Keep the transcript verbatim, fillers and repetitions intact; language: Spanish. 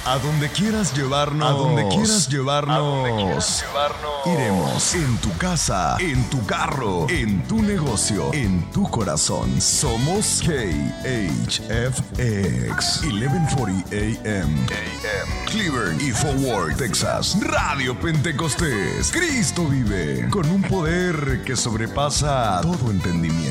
A donde quieras llevarnos. A donde quieras llevarnos. A donde quieras llevarnos. Iremos en tu casa, en tu carro, en tu negocio, en tu corazón. Somos K H F X once cuarenta A M. Cleveland y Fort Worth, Texas. Radio Pentecostés. Cristo vive con un poder que sobrepasa todo entendimiento.